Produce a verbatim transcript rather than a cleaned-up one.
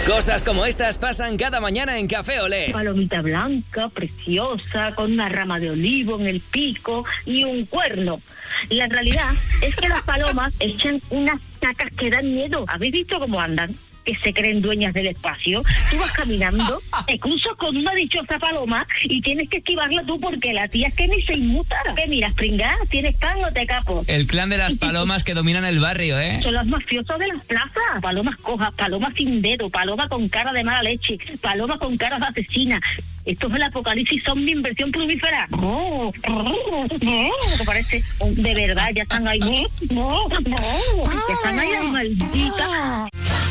Cosas como estas pasan cada mañana en Café Olé. Palomita blanca, preciosa, con una rama de olivo en el pico y un cuerno. La realidad es que las palomas echan unas tacas que dan miedo. ¿Habéis visto cómo andan? Que se creen dueñas del espacio. Tú vas caminando, te cruzas con una dichosa paloma y tienes que esquivarla tú porque la tía es que ni se inmuta. ¿Qué miras, pringá? ¿Tienes pan o te capo? El clan de las palomas que dominan el barrio, ¿eh? Son las mafiosas de las plazas. Palomas cojas, palomas sin dedo, paloma con cara de mala leche, paloma con cara de asesina. Esto es el apocalipsis zombie en versión plumífera. No, no, no, ¿te parece? De verdad, ya están ahí. No, no, no, ya están ahí las malditas.